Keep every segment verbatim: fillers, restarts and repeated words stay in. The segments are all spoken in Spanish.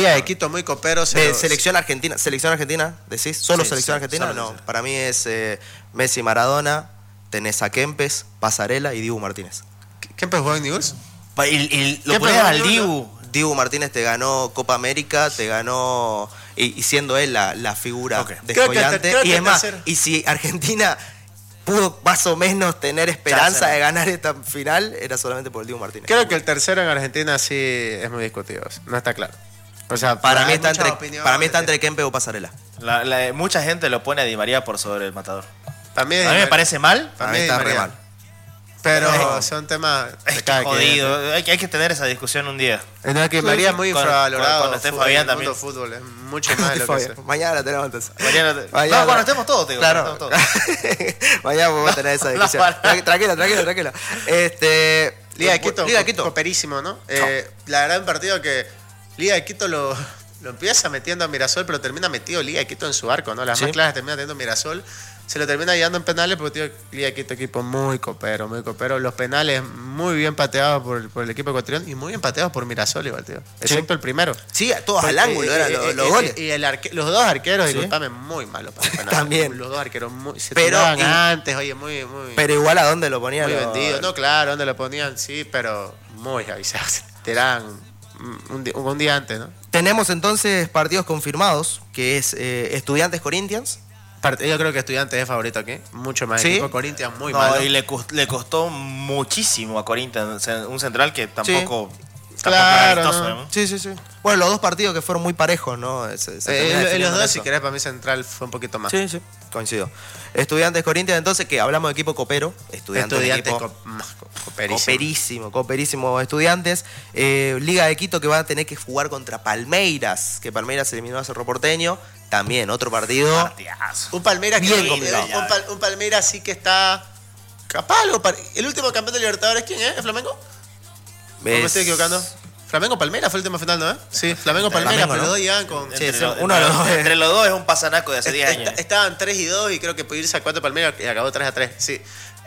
Liga de Quito muy copero. De lo... selección argentina, selección argentina, decís, solo sí, selección sí, argentina, solo, no, sí. Para mí es eh, Messi, Maradona, tenés a Kempes, Pasarela y Dibu Martínez. ¿Kempes jugó en Newell's? Y, y lo pones al Dibu. Dibu Martínez te ganó Copa América, te ganó, y, y siendo él la, la figura okay. descollante. Y es más, tercero. Y si Argentina pudo más o menos tener esperanza de ganar esta final, era solamente por el Dibu Martínez. Creo que el tercero en Argentina sí es muy discutido, no está claro. O sea, para, para mí está entre, para mí está entre Kempe o Pasarela. La, la, mucha gente lo pone a Di María por sobre el Matador. También a mí me parece mal. Para mí está re mal. Pero no, son temas es que jodido. Que, hay, que, hay que tener esa discusión un día. Es que María es muy infravalorado. Cuando esté Fabián también. El fútbol es mucho más de lo que sea. Mañana la tenemos entonces. Mañana, te... Mañana no, cuando estemos todos, digo. Claro. Todos. Mañana vamos a tener esa discusión. No, no, tranquilo, tranquilo, tranquilo. Este, Liga de Quito, Liga de Quito. Coperísimo, ¿no? Eh, la verdad, un partido que Liga de Quito lo, lo empieza metiendo a Mirasol, pero termina metido Liga de Quito en su arco, ¿no? Las ¿Sí? más claras termina teniendo Mirasol. Se lo termina llevando en penales, porque tío, Liga de Quito equipo muy copero, muy copero. Los penales muy bien pateados por, por el equipo ecuatoriano y muy bien pateados por Mirasol igual, tío. Excepto sí. el primero. Sí, todos pues, al ángulo eh, eran eh, los, los eh, goles. Y el arque, los dos arqueros, sí. disculpame, muy malos para el penal. También. Los dos arqueros muy, se pero, tiraban y, antes, oye, muy, muy... Pero igual a dónde lo ponían. Muy vendido. No, claro, dónde lo ponían, sí, pero muy avisados. Se tiraban un día, un día antes, ¿no? Tenemos entonces partidos confirmados, que es eh, Estudiantes Corinthians. Yo creo que Estudiantes es favorito aquí. Mucho más. ¿Sí? Equipo Corinthians muy no, malo. Y le, le costó muchísimo a Corinthians. Un central que tampoco... Sí. Claro, no. Sí, sí, sí. Bueno, los dos partidos que fueron muy parejos, ¿no? Se, se eh, los dos, eso. Si querés, para mí Central fue un poquito más. Sí, sí, coincido. Estudiantes Corinthians, entonces, que hablamos de equipo copero. Estudiantes, Estudiantes equipo co coperísimo. Coperísimo, coperísimo Estudiantes. Eh, Liga de Quito que va a tener que jugar contra Palmeiras, que Palmeiras eliminó a Cerro Porteño. También, otro partido. Un Palmeiras bien que complicado. Un, pal, un Palmeiras sí que está capaz. El último campeón de Libertadores, ¿quién es? ¿Es Flamengo? ¿O me estoy equivocando? Flamengo Palmeiras fue el tema final, ¿no? ¿Eh? Sí, Flamengo Palmeiras, pero los dos llegan con. Sí, entre, uno entre, los, entre los dos es un pasanaco de hace diez años. Estaban tres y dos y creo que pudo irse a cuatro Palmeiras y acabó tres a tres. Sí.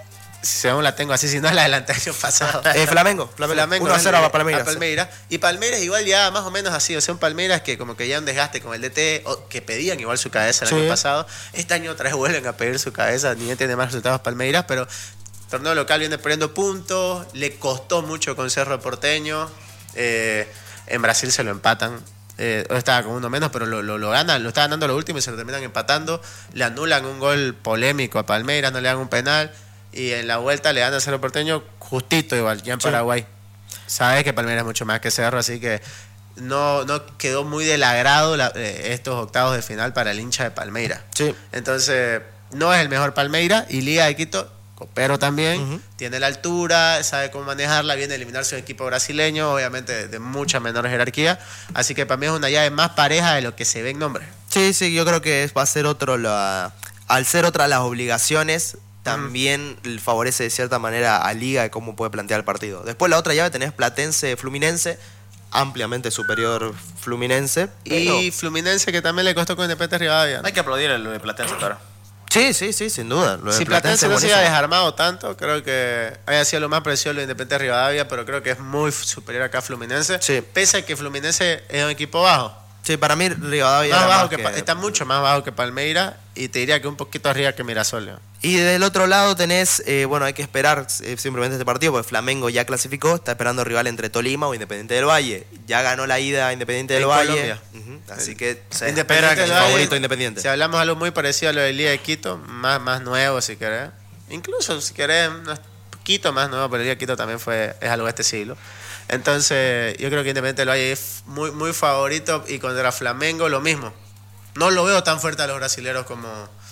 Si aún la tengo así, si no la adelanté el año pasado. Eh, Flamengo, Flamengo. uno a cero a Palmeiras. A Palmeiras. Y Palmeiras igual ya más o menos así. O sea, un Palmeiras que como que ya un desgaste con el D T, o que pedían igual su cabeza el sí. año pasado. Este año otra vez vuelven a pedir su cabeza. Ni tiene más resultados Palmeiras, pero torneo local viene perdiendo puntos. Le costó mucho con Cerro Porteño. Eh, en Brasil se lo empatan. Eh, estaba con uno menos, pero lo, lo, lo ganan. Lo estaban dando lo último y se lo terminan empatando. Le anulan un gol polémico a Palmeiras, no le dan un penal. Y en la vuelta le dan a Cerro Porteño justito igual, ya en sí. Paraguay. Sabes que Palmeiras es mucho más que Cerro, así que no, no quedó muy del agrado la, eh, estos octavos de final para el hincha de Palmeiras. Sí. Entonces, no es el mejor Palmeiras. Y Liga de Quito, copero también, uh-huh. tiene la altura, sabe cómo manejarla, viene a eliminarse un equipo brasileño, obviamente de, de mucha menor jerarquía. Así que para mí es una llave más pareja de lo que se ve en nombre. Sí, sí, yo creo que va a ser otro, la, al ser otras las obligaciones, también mm. favorece de cierta manera a Liga de cómo puede plantear el partido. Después la otra llave tenés Platense-Fluminense, ampliamente superior Fluminense. Y Fluminense que también le costó con Independiente Rivadavia, ¿no? Hay que aplaudir el de Platense, claro. Sí, sí, sí, sin duda. Lo si Platense, Platense no se haya desarmado tanto, creo que haya sido lo más precioso lo de Independiente Rivadavia, pero creo que es muy superior acá a Fluminense. Sí. Pese a que Fluminense es un equipo bajo. Sí, para mí Rivadavia más bajo más que, que... está mucho más bajo que Palmeiras y te diría que un poquito arriba que Mirasol, ¿no? Y del otro lado tenés, eh, bueno, hay que esperar eh, simplemente este partido, porque Flamengo ya clasificó, está esperando rival entre Tolima o Independiente del Valle. Ya ganó la ida Independiente del Valle. Uh-huh. Así que se espera que es favorito Independiente. Si hablamos algo muy parecido a lo de Liga de Quito, más, más nuevo si querés. Incluso si querés, un poquito más nuevo, pero Liga de Quito también fue, es algo de este siglo. Entonces, yo creo que Independiente del Valle es muy, muy favorito y contra Flamengo lo mismo. No lo veo tan fuerte a los brasileros como,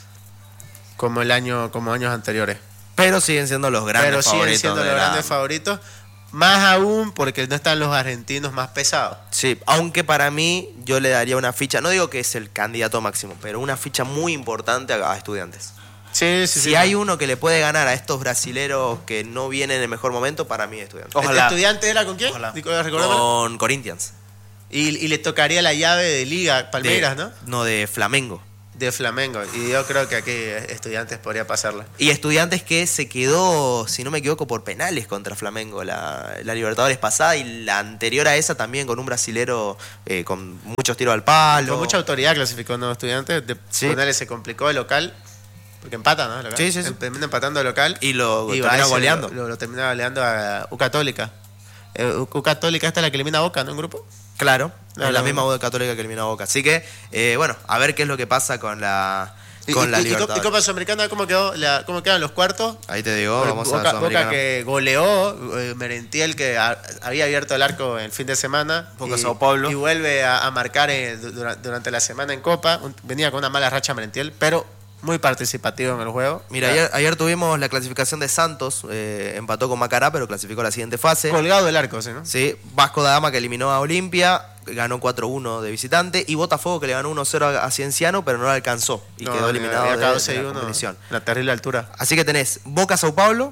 como el año, como años anteriores. Pero siguen siendo los grandes Pero favoritos. Pero siguen siendo los la... grandes favoritos. Más aún porque no están los argentinos más pesados. Sí, aunque para mí yo le daría una ficha, no digo que es el candidato máximo, pero una ficha muy importante a Estudiantes. Sí, sí, si sí, hay sí. uno que le puede ganar a estos brasileros que no vienen en el mejor momento, para mí es Estudiantes. Ojalá. ¿Estudiante era con quién? Ojalá. Con Corinthians. Y, y le tocaría la llave de Liga Palmeiras, de, ¿no? No, de Flamengo. de Flamengo. Y yo creo que aquí Estudiantes podría pasarla. Y Estudiantes que se quedó, si no me equivoco, por penales contra Flamengo la, la Libertadores pasada y la anterior a esa también con un brasilero eh, con muchos tiros al palo. Con mucha autoridad clasificó ¿no? Estudiantes. De sí. penales se complicó el local. Porque empatan, ¿no? El local. Sí, sí, sí. Termina empatando el local. Y lo y termina goleando. Lo, lo, lo termina goleando a U Católica. Eh, U Católica esta es la que elimina a Boca, ¿no? En grupo. Claro, no, es la no, misma U Católica que eliminó a Boca. Así que, eh, bueno, a ver qué es lo que pasa con la con y, la y, Libertadores. ¿Y Copa Sudamericana cómo, quedó la, cómo quedan los cuartos? Ahí te digo, vamos Boca, a la Boca que goleó, eh, Merentiel que a, había abierto el arco el fin de semana. Boca y, Sao Paulo. Y vuelve a, a marcar eh, durante, durante la semana en Copa. Un, venía con una mala racha Merentiel, pero muy participativo en el juego. Mira, ayer, ayer tuvimos la clasificación de Santos, eh, empató con Macará, pero clasificó a la siguiente fase. Colgado del arco, ¿sí? ¿no? Sí, Vasco da Gama que eliminó a Olimpia, ganó cuatro uno de visitante, y Botafogo que le ganó uno cero a Cienciano, pero no lo alcanzó y no, quedó eliminado de, de la competición. La terrible altura. Así que tenés Boca Sao Paulo,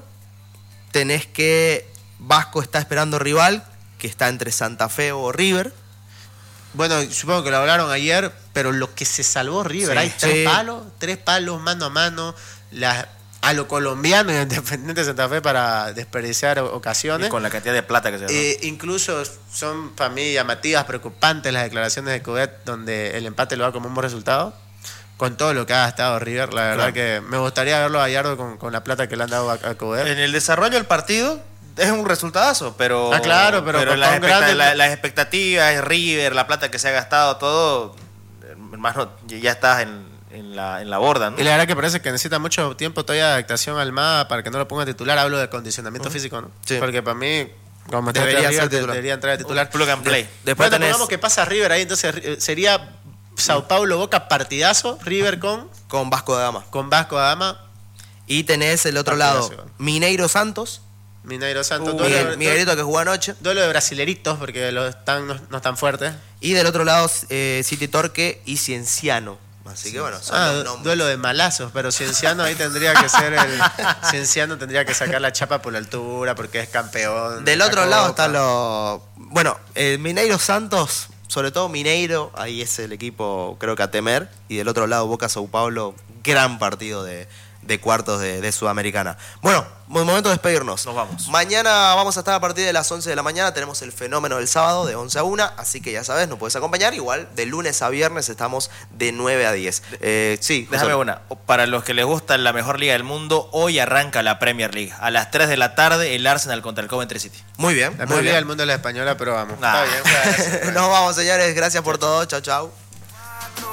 tenés que Vasco está esperando rival, que está entre Santa Fe o River. Bueno, supongo que lo hablaron ayer, pero lo que se salvó River, sí, hay tres sí. palos, tres palos mano a mano, la, a lo colombiano y Independiente de Santa Fe para desperdiciar ocasiones. Y con la cantidad de plata que se ganó. Eh, incluso son para mí llamativas, preocupantes las declaraciones de Coudet, donde el empate lo da como un buen resultado. Con todo lo que ha gastado River, la verdad claro. que me gustaría verlo a Gallardo con, con la plata que le han dado a, a Coudet. En el desarrollo del partido es un resultadazo, pero, ah, claro, pero, pero las, expecta grande... la, las expectativas, River, la plata que se ha gastado, todo, hermano, ya estás en, en, la, en la borda, ¿no? Y la verdad que parece que necesita mucho tiempo todavía de adaptación al M A para que no lo ponga titular. Hablo de condicionamiento uh-huh. físico, ¿no? Sí. Porque para mí, como debería, River, River debería entrar a titular. Un plug and play. De, después bueno, tenés... que pasa River ahí, entonces sería Sao Paulo, Boca, partidazo, River con... Con Vasco da Gama. Con Vasco da Gama. Y tenés el otro partidazo. lado, Mineiro Santos. Mineiro Santos. Uh, Miguel, Miguelito que jugó anoche. Duelo de brasileritos porque los están, no, no están fuertes. Y del otro lado, eh, City Torque y Cienciano. Así que bueno, son ah, los duelo de malazos, pero Cienciano ahí tendría que ser el. Cienciano tendría que sacar la chapa por la altura porque es campeón. Del otro Copa. lado están los. Bueno, el Mineiro Santos, sobre todo Mineiro, ahí es el equipo, creo que a temer. Y del otro lado, Boca Sao Paulo, gran partido de. de cuartos de, de Sudamericana. Bueno, momento de despedirnos. Nos vamos. Mañana vamos a estar a partir de las once de la mañana. Tenemos el fenómeno del sábado de once a una. Así que ya sabes, nos puedes acompañar. Igual, de lunes a viernes estamos de nueve a diez. Eh, sí, déjame José. Una. Para los que les gusta la mejor liga del mundo, hoy arranca la Premier League. A las tres de la tarde, el Arsenal contra el Coventry City. Muy bien. La mejor liga del mundo es la española, pero vamos. Nah. Está bien. Nos vamos, señores. Gracias por todo. Chau, chau.